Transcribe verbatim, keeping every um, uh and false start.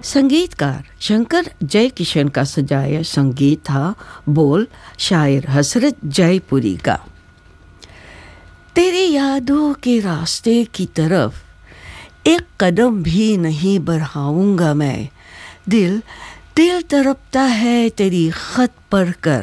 संगीतकार शंकर जयकिशन का सजाया संगीत था, बोल शायर हसरत जयपुरी का। तेरी यादों के रास्ते की तरफ एक कदम भी नहीं बढ़ाऊंगा मैं, दिल दिल तड़पता है तेरी खत पढ़कर।